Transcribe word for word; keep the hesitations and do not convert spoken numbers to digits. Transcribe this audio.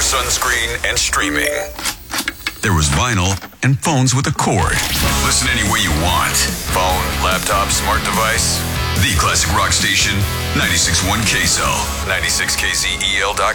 sunscreen and streaming. There was vinyl and phones with a cord. Listen any way you want. Phone, laptop, smart device. The Classic Rock Station, ninety-six point one K S O, ninety-six K Z E L dot com.